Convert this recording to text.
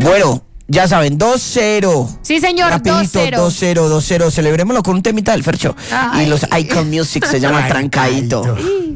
Bueno, ya saben, 2-0. Sí, señor, Rapidito, 2-0. 2-0. Celebrémoslo con un temita del Fercho. Ay. Y los Icon Music se llama Trancadito.